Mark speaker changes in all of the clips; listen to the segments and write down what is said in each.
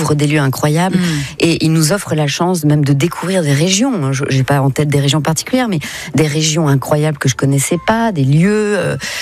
Speaker 1: offre des lieux incroyables et il nous offre la chance même de découvrir des régions. J'ai pas en tête des régions particulières, mais des régions incroyables que je connaissais pas, des lieux.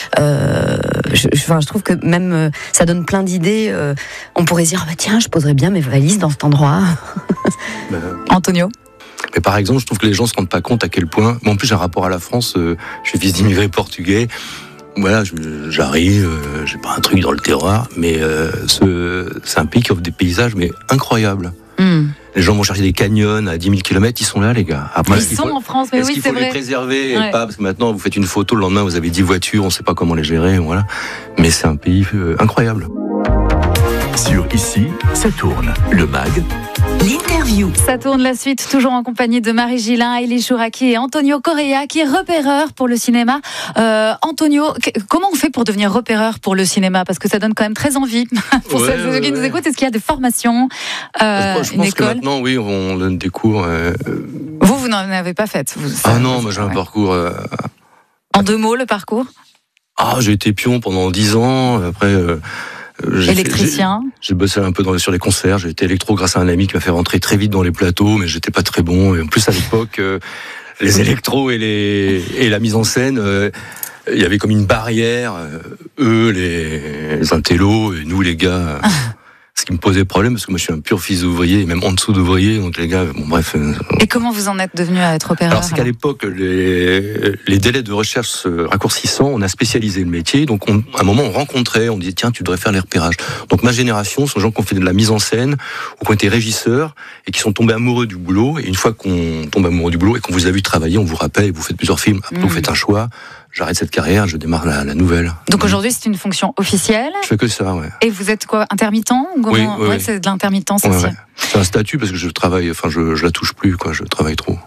Speaker 1: Je trouve que même ça donne plein d'idées. On pourrait se dire tiens, je poserais bien mes valises dans cet endroit.
Speaker 2: Antonio.
Speaker 3: Mais par exemple, je trouve que les gens se rendent pas compte à quel point. Bon, en plus, j'ai un rapport à la France. Je suis fils d'immigrés portugais. Voilà, j'arrive, j'ai pas un truc dans le terroir, mais c'est un pays qui offre des paysages mais incroyables. Les gens vont chercher des canyons à 10 000 km, ils sont là, les gars. Après,
Speaker 2: ils sont en France, mais oui, c'est vrai.
Speaker 3: Il faut les préserver, et pas, parce que maintenant, vous faites une photo, le lendemain, vous avez 10 voitures, on sait pas comment les gérer, voilà. Mais c'est un pays incroyable.
Speaker 4: Sur Ici, ça tourne. Le MAG.
Speaker 2: L'interview. Ça tourne la suite, toujours en compagnie de Marie Gillin, Élie Chouraki et Antonio Correa, qui est repéreur pour le cinéma. Antonio, comment on fait pour devenir repéreur pour le cinéma? Parce que ça donne quand même très envie pour ceux qui nous écoutent. Est-ce qu'il y a des formations,
Speaker 3: je pense que maintenant, oui, on donne des cours.
Speaker 2: Vous n'en avez pas fait?
Speaker 3: Non, moi j'ai un parcours...
Speaker 2: En 2 mots, le parcours?
Speaker 3: J'ai été pion pendant 10 ans, après...
Speaker 2: électricien.
Speaker 3: J'ai bossé un peu sur les concerts. J'ai été électro grâce à un ami qui m'a fait rentrer très vite dans les plateaux, mais j'étais pas très bon. Et en plus, à l'époque, les électros et la mise en scène, il y avait comme une barrière. Eux, les intellos, et nous, les gars. Ce qui me posait problème, parce que moi je suis un pur fils d'ouvrier, et même en dessous d'ouvrier, donc les gars, bon bref.
Speaker 2: Et comment vous en êtes devenu à être opérateur?
Speaker 3: Alors c'est qu'à l'époque, les délais de recherche se raccourcissant, on a spécialisé le métier, donc à un moment on rencontrait, on disait tiens tu devrais faire les repérages. Donc ma génération, ce sont des gens qui ont fait de la mise en scène, ou qui ont été régisseurs, et qui sont tombés amoureux du boulot, et une fois qu'on tombe amoureux du boulot, et qu'on vous a vu travailler, on vous rappelle, et vous faites plusieurs films, après vous faites un choix, j'arrête cette carrière, je démarre la nouvelle. Donc
Speaker 2: aujourd'hui c'est une fonction officielle?
Speaker 3: Je fais que ça, ouais.
Speaker 2: Et vous êtes quoi, intermittent?
Speaker 3: Oui.
Speaker 2: C'est de l'intermittence aussi.
Speaker 3: Ouais. C'est un statut parce que je travaille, je la touche plus, quoi, je travaille trop.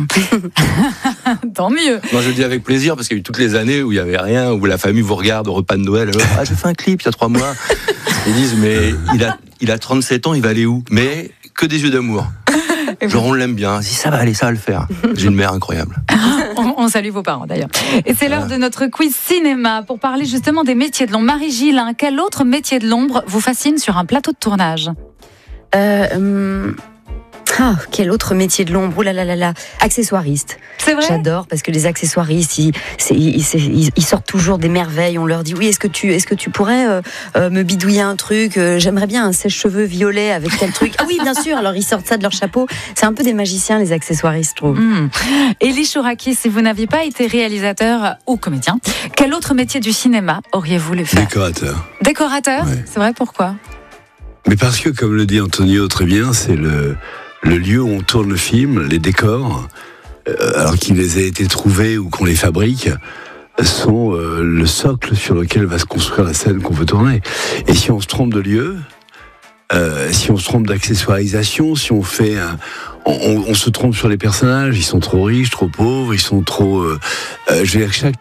Speaker 2: Tant mieux.
Speaker 3: Moi je le dis avec plaisir parce qu'il y a eu toutes les années où il y avait rien, où la famille vous regarde au repas de Noël, j'ai fait un clip il y a 3 mois. Ils disent mais il a 37 ans, il va aller où? Mais que des yeux d'amour. Genre on l'aime bien, si ça va aller, ça va le faire. J'ai une mère incroyable.
Speaker 2: On salue vos parents d'ailleurs. Et c'est l'heure de notre quiz cinéma pour parler justement des métiers de l'ombre. Marie Gillin, quel autre métier de l'ombre vous fascine sur un plateau de tournage?
Speaker 1: Quel autre métier de l'ombre? Accessoiriste.
Speaker 2: C'est vrai?
Speaker 1: J'adore parce que les accessoiristes, ils sortent toujours des merveilles. On leur dit oui, est-ce que tu pourrais me bidouiller un truc? J'aimerais bien un sèche-cheveux violet avec tel truc. Ah oui, bien sûr. Alors ils sortent ça de leur chapeau. C'est un peu des magiciens, les accessoiristes, je trouve.
Speaker 2: Élie Chouraki, si vous n'aviez pas été réalisateur ou comédien, quel autre métier du cinéma auriez-vous voulu faire?
Speaker 5: Décorateur.
Speaker 2: Décorateur?
Speaker 5: Ouais.
Speaker 2: C'est vrai, pourquoi?
Speaker 5: Mais parce que, comme le dit Antonio très bien, c'est le lieu où on tourne le film, les décors, alors qu'ils aient été trouvés ou qu'on les fabrique, sont le socle sur lequel va se construire la scène qu'on veut tourner. Et si on se trompe de lieu, si on se trompe d'accessoirisation, si on fait on se trompe sur les personnages, ils sont trop riches, trop pauvres, ils sont trop... je veux dire,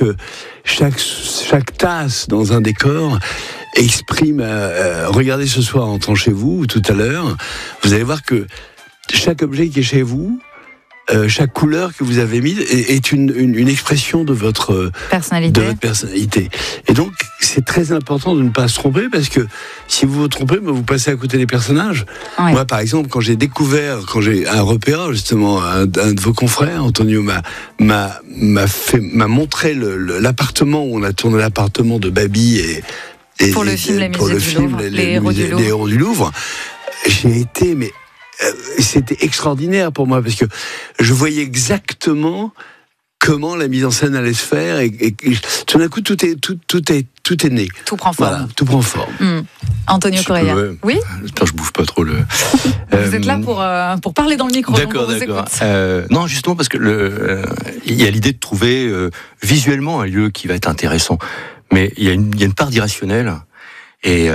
Speaker 5: chaque tasse dans un décor exprime... regardez ce soir en entrant chez vous, ou tout à l'heure, vous allez voir que chaque objet qui est chez vous, chaque couleur que vous avez mise est une expression de votre personnalité. Et donc, c'est très important de ne pas se tromper, parce que si vous vous trompez, vous passez à côté des personnages. Ouais. Moi, par exemple, quand j'ai un repérage, justement, un de vos confrères, Antonio, m'a montré l'appartement où on a tourné l'appartement de Babi et
Speaker 2: pour le film Les
Speaker 5: Héros du Louvre. J'ai été, mais c'était extraordinaire pour moi, parce que je voyais exactement comment la mise en scène allait se faire, et tout d'un coup tout est né.
Speaker 2: Tout prend forme.
Speaker 5: Voilà, tout prend forme.
Speaker 2: Antonio Correa. Oui.
Speaker 3: J'espère que je bouffe pas trop le.
Speaker 2: Vous êtes là pour parler dans le micro.
Speaker 3: D'accord. Non, justement parce que il y a l'idée de trouver visuellement un lieu qui va être intéressant, mais il y a une part d'irrationnel. Et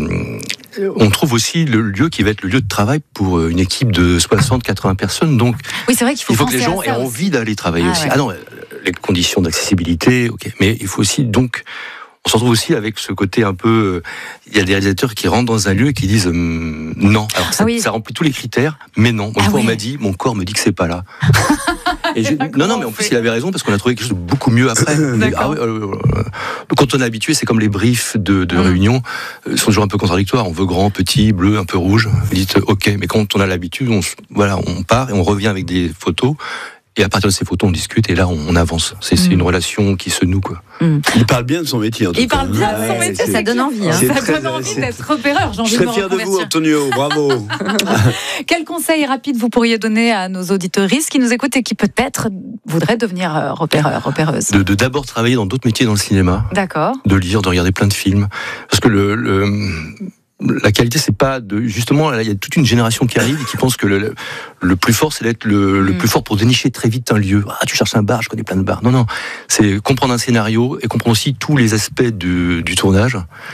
Speaker 3: on trouve aussi le lieu qui va être le lieu de travail pour une équipe de 60-80 personnes. Donc,
Speaker 2: oui, c'est vrai qu'il faut
Speaker 3: que les gens aient envie d'aller travailler aussi.
Speaker 2: Ouais.
Speaker 3: Ah non, les conditions d'accessibilité, ok. Mais il faut aussi, donc, on se retrouve aussi avec ce côté un peu... Il y a des réalisateurs qui rentrent dans un lieu et qui disent non. Alors ça remplit tous les critères, mais non. Une fois, on m'a dit, mon corps me dit que c'est pas là. Et non, mais en plus, il avait raison, parce qu'on a trouvé quelque chose de beaucoup mieux après. Quand on est habitué, c'est comme les briefs de réunion, ils sont toujours un peu contradictoires. On veut grand, petit, bleu, un peu rouge. Vous dites, ok, mais quand on a l'habitude, on part et on revient avec des photos. Et à partir de ces photos, on discute et là, on avance. C'est une relation qui se noue, quoi.
Speaker 5: Il parle bien de son métier, en tout cas.
Speaker 2: Il parle bien de son métier, ça donne envie. Ça donne envie d'être repéreur.
Speaker 5: Je serais fier de vous, Antonio. Bravo.
Speaker 2: Quel conseil rapide vous pourriez donner à nos auditeuristes qui nous écoutent et qui peut-être voudraient devenir repéreur, repéreuse?
Speaker 3: De d'abord travailler dans d'autres métiers dans le cinéma.
Speaker 2: D'accord.
Speaker 3: De lire, de regarder plein de films. Parce que la qualité, c'est pas de... Justement, il y a toute une génération qui arrive et qui pense que le plus fort, c'est d'être le plus fort pour dénicher très vite un lieu. Ah, tu cherches un bar, je connais plein de bars. Non, c'est comprendre un scénario et comprendre aussi tous les aspects du tournage.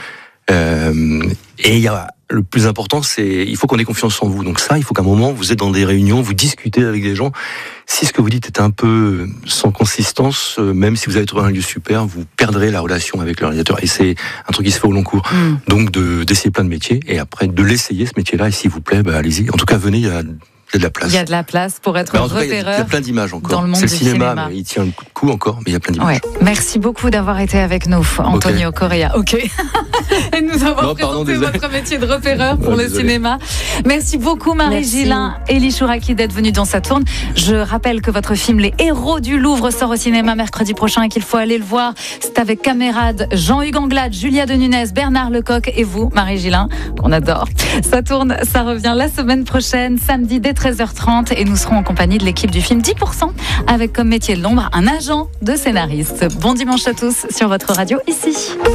Speaker 3: Et le plus important, il faut qu'on ait confiance en vous. Donc ça, il faut qu'à un moment, vous êtes dans des réunions, vous discutez avec des gens. Si ce que vous dites est un peu sans consistance, même si vous avez trouvé un lieu super, vous perdrez la relation avec le réalisateur. Et c'est un truc qui se fait au long cours. Donc d'essayer plein de métiers et après de l'essayer ce métier-là. Et s'il vous plaît, allez-y. En tout cas, venez, il y a de la place.
Speaker 2: Il y a de la place pour être repéreur.
Speaker 3: Il y a plein d'images encore.
Speaker 2: Dans le monde
Speaker 3: c'est le
Speaker 2: du
Speaker 3: cinéma,
Speaker 2: cinéma.
Speaker 3: mais il tient le coup encore, mais il y a plein d'images.
Speaker 2: Ouais. Merci beaucoup d'avoir été avec nous, Antonio Correa. Ok. Et de nous avoir présenté votre métier de repéreur pour le cinéma. Merci beaucoup, Marie Gillin, Élie Chouraki, d'être venue dans Ça tourne. Je rappelle que votre film Les Héros du Louvre sort au cinéma mercredi prochain et qu'il faut aller le voir. C'est avec camarades Jean-Hugues Anglade, Julia Denunès, Bernard Lecoq et vous, Marie Gillin, qu'on adore. Ça tourne, ça revient la semaine prochaine, samedi dès 13h30 et nous serons en compagnie de l'équipe du film 10% avec comme métier de l'ombre un agent de scénariste. Bon dimanche à tous sur votre radio ici.